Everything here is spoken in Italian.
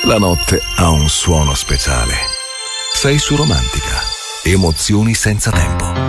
La notte ha un suono speciale. Sei su Romantica. Emozioni senza tempo.